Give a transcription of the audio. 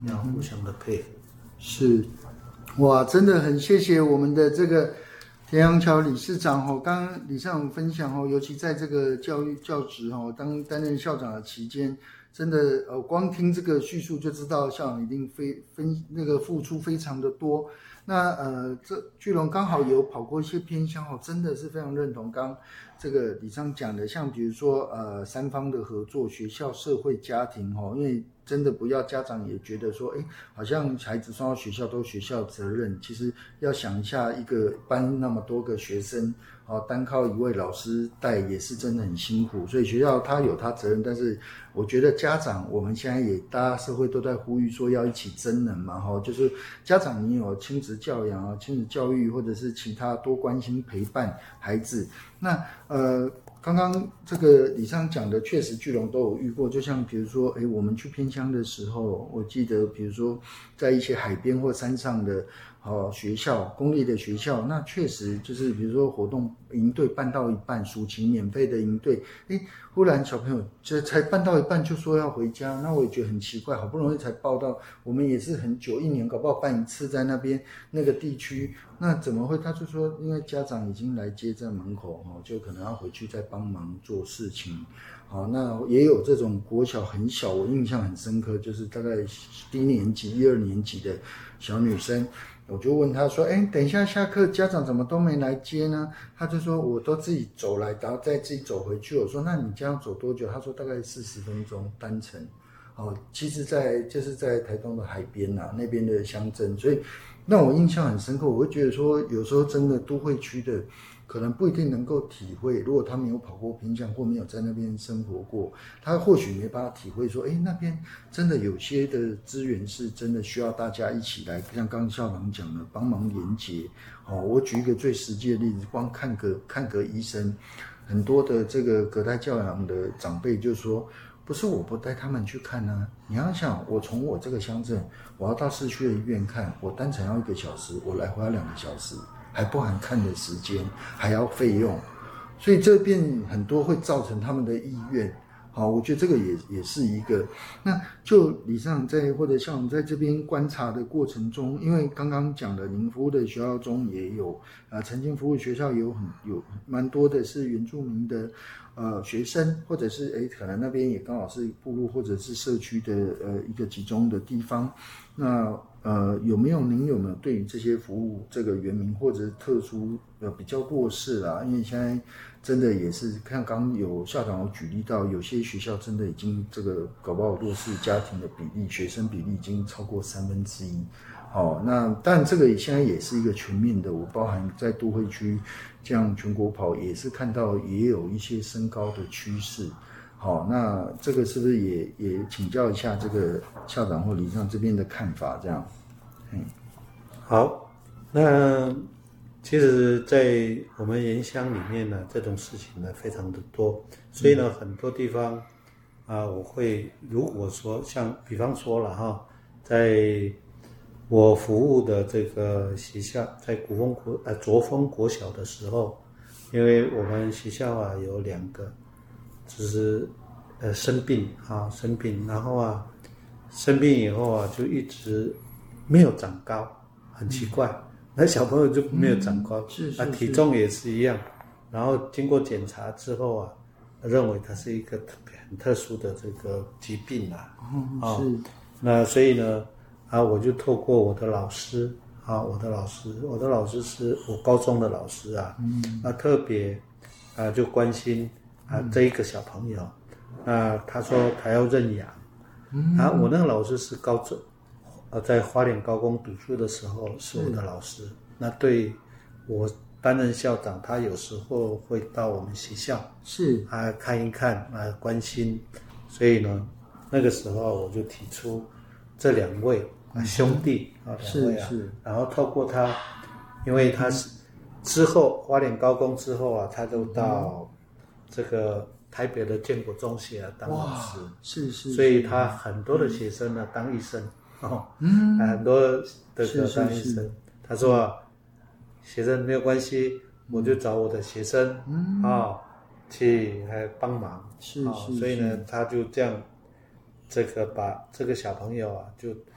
要互相的配合。 是，哇，真的很谢谢我们的这个田阳桥理事长哦，刚刚理事长分享哦，尤其在这个教育教职哦，担任校长的期间，真的光听这个叙述就知道校长一定付出非常的多。那这巨龙刚好有跑过一些偏乡哦，真的是非常认同刚这个理事长讲的，像比如说三方的合作，学校、社会、家庭哦，因为真的不要家长也觉得说，好像孩子送到学校都学校责任，其实要想一下，一个班那么多个学生，单靠一位老师带也是真的很辛苦，所以学校他有他责任，但是我觉得家长，我们现在也大家社会都在呼吁说要一起增能嘛，就是家长你有亲子教养啊、亲子教育或者是其他多关心陪伴孩子，那刚刚这个理事长讲的，确实巨龙都有遇过。就像比如说，我们去偏乡的时候，我记得，比如说在一些海边或山上的学校，公立的学校，那确实就是比如说活动营队办到一半，暑期免费的营队，忽然小朋友这才办到一半就说要回家，那我也觉得很奇怪，好不容易才报到，我们也是很久，一年搞不好办一次在那边那个地区，那怎么会？他就说，因为家长已经来接在门口就可能要回去再帮忙做事情。好，那也有这种国小很小，我印象很深刻，就是大概低年级、1、2年级的小女生。我就问他说：“等一下下课，家长怎么都没来接呢？”他就说：“我都自己走来，然后再自己走回去。”我说：“那你这样走多久？”他说：“大概40分钟单程。”其实就是在台东的海边那边的乡镇，所以让我印象很深刻。我会觉得说，有时候真的都会区的，可能不一定能够体会，如果他没有跑过偏乡或没有在那边生活过，他或许没办法体会说，那边真的有些的资源是真的需要大家一起来，像刚刚校长讲的，帮忙连结。我举一个最实际的例子，光看个医生，很多的这个隔代教养的长辈就说，不是我不带他们去看啊，你要想，我从我这个乡镇，我要到市区的医院看，我单程要1个小时，我来回要2个小时，还不含看的时间，还要费用，所以这边很多会造成他们的意愿。好，我觉得这个也是一个。那就理事长或者像我们在这边观察的过程中，因为刚刚讲的您服务的学校中也有曾经服务学校有蛮多的是原住民的学生，或者是可能那边也刚好是部落或者是社区的一个集中的地方。那您有没有对于这些服务这个原民或者是特殊比较弱势啦？因为现在真的也是看刚有校长有举例到，有些学校真的已经这个搞不好弱势家庭的比例、学生比例已经超过1/3。那但这个现在也是一个全面的，我包含在都会区这样全国跑，也是看到也有一些升高的趋势。好，那这个是不是也请教一下这个校长或理事长这边的看法？这样， 好，那其实，在我们原乡里面呢，这种事情呢非常的多，所以呢，很多地方我会如果说像比方说了在我服务的这个学校，在卓峰国小的时候，因为我们学校有2个。就是生病，然后生病以后就一直没有长高，很奇怪，那小朋友就没有长高，体重也是一样，然后经过检查之后认为它是一个很特殊的这个疾病是，那所以呢我就透过我的老师我的老师是我高中的老师特别就关心这一个小朋友，他说他要认养，我那个老师是高中，在花莲高工读书的时候是我的老师，那对我担任校长，他有时候会到我们学校是看一看关心，所以呢，那个时候我就提出这2位兄弟2位然后透过他，因为他是之后花莲高工之后他就到这个台北的建国中学当老师，所以他很多的学生当医生很多的当医生。他说学生没有关系，我就找我的学生去帮忙，所以呢，他就这样这个把这个小朋友就